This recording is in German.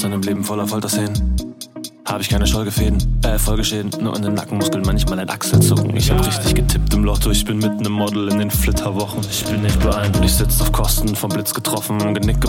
in einem Leben voller Folterszenen. Hab ich keine Folgeschäden, nur an den Nackenmuskeln manchmal ein Achselzucken. Ich hab richtig getippt im Lotto, ich bin mitten im Model in den Flitterwochen. Ich bin nicht beeindruckt, ich sitz auf Kosten, vom Blitz getroffen, Genick